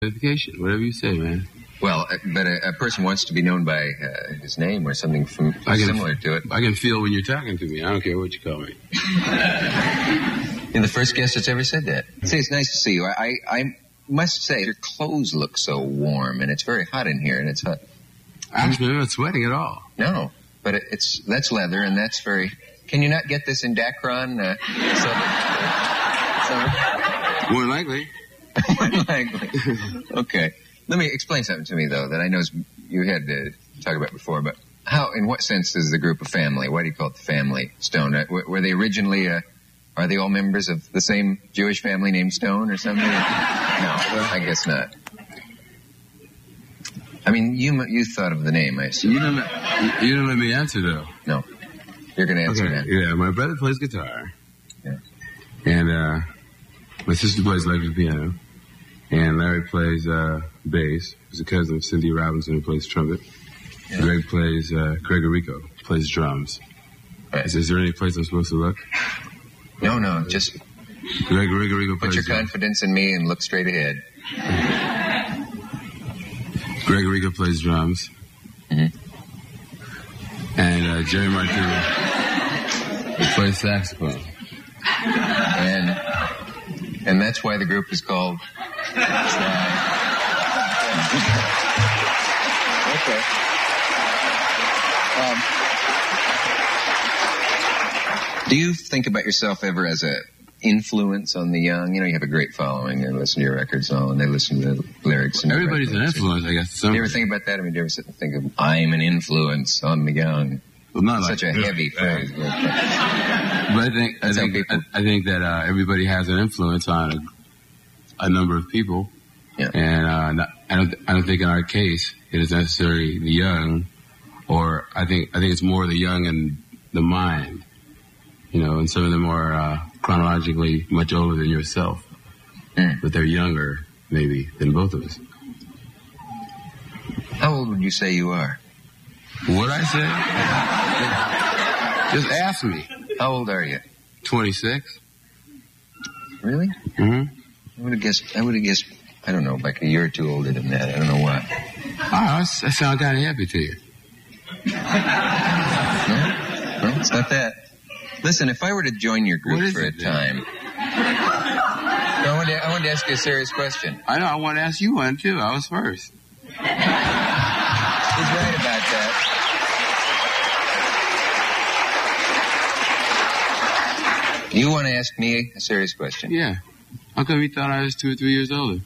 Identification, whatever you say, man. Well, but a person wants to be known by his name or something similar to it. I can feel when you're talking to me. I don't care what you call me. You're the first guest that's ever said that. See, it's nice to see you. I must say, your clothes look so warm, and it's very hot in here, and it's hot. Actually, I'm not sweating at all. No, but that's leather, and that's very... Can you not get this in Dacron? More likely. More likely. Okay. Let me explain something to me, though, that I know you had to talk about before, but in what sense is the group a family? Why do you call it the Family Stone? Were they originally, are they all members of the same Jewish family named Stone or something? No, I guess not. I mean, you thought of the name, I assume. You didn't let me answer, though. No. You're going to answer now. Yeah, my brother plays guitar. Yeah. And my sister plays electric piano. And Larry plays bass. He's a cousin of Cindy Robinson who plays trumpet. Yeah. Greg plays, Greg Rico plays drums. Right. Is there any place I'm supposed to look? No, just Greg Rico plays put your confidence in me and look straight ahead. Greg Rico plays drums. Mm-hmm. And Jerry Martinez plays saxophone. And that's why the group is called Sly. Okay. Do you think about yourself ever as a influence on the young? You know, you have a great following. They listen to your records and all, and they listen to the lyrics. And everybody's an influence, I guess. Do you ever think about that? I mean, do you ever sit and think of, I'm an influence on the young? Well, not such like a heavy phrase. But I think that everybody has an influence on a number of people. Yeah. And I don't think in our case it is necessarily the young, or I think it's more the young and the mind. You know, and some of them are chronologically much older than yourself, but they're younger maybe than both of us. How old would you say you are? What I say? Just ask me. How old are you? 26. Really? Mm-hmm. I would have guessed, I don't know, like a year or two older than that. I don't know why. I sound kind of happy to you. No, it's not that. Listen, if I were to join your group for a time... I wanted to ask you a serious question. I know, I want to ask you one, too. I was first. He's right about that. You want to ask me a serious question? Yeah. How come you thought I was 2 or 3 years older?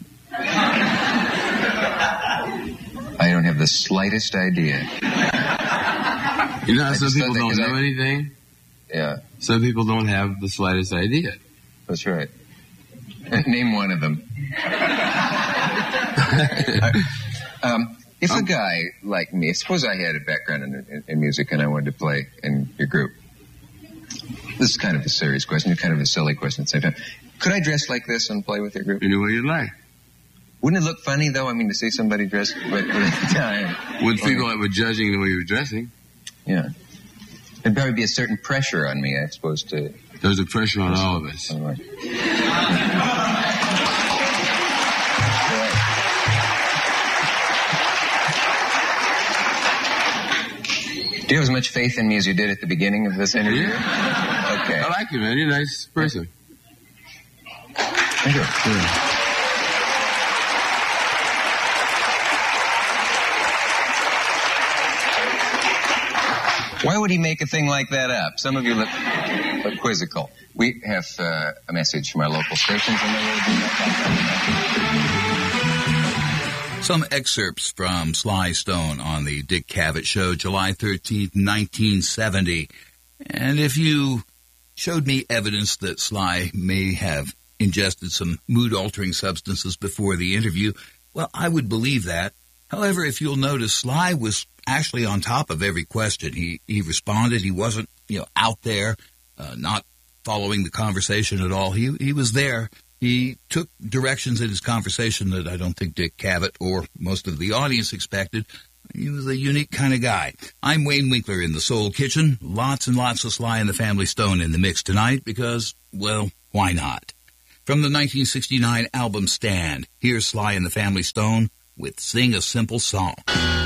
I don't have the slightest idea. You know how some people don't know anything? Yeah. Some people don't have the slightest idea. That's right. Name one of them. If a guy like me, suppose I had a background in music and I wanted to play in your group. This is kind of a serious question, kind of a silly question at the same time. Could I dress like this and play with your group? Any way you'd like. Wouldn't it look funny, though? I mean, to see somebody dressed with a time. Would people that were judging the way you were dressing? Yeah. There'd probably be a certain pressure on me, I suppose, to... There's a pressure on all of us. Anyway. Do you have as much faith in me as you did at the beginning of this interview? Yeah. Okay. I like you, man. You're a nice person. Thank you. Yeah. Why would he make a thing like that up? Some of you look quizzical. We have a message from our local stations. Some excerpts from Sly Stone on the Dick Cavett Show, July 13th, 1970. And if you showed me evidence that Sly may have ingested some mood-altering substances before the interview, well, I would believe that. However, if you'll notice, Sly was actually on top of every question. He responded. He wasn't, out there, not following the conversation at all. He was there. He took directions in his conversation that I don't think Dick Cavett or most of the audience expected. He was a unique kind of guy. I'm Wayne Winkler in the Soul Kitchen. Lots and lots of Sly and the Family Stone in the mix tonight because, well, why not? From the 1969 album Stand, here's Sly and the Family Stone with Sing a Simple Song.